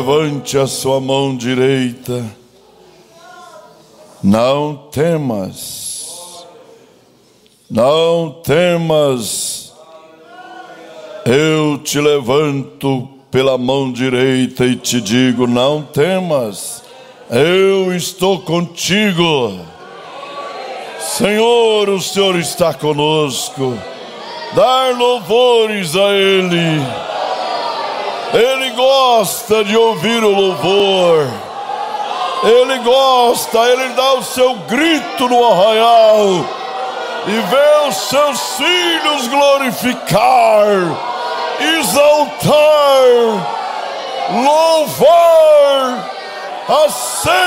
Levante a sua mão direita. Não temas. Não temas. Eu te levanto pela mão direita e te digo: não temas. Eu estou contigo. Senhor, o Senhor está conosco. Dar louvores a Ele. Ele gosta de ouvir o louvor. Ele gosta, Ele dá o seu grito no arraial e vê os seus filhos glorificar, exaltar, louvar a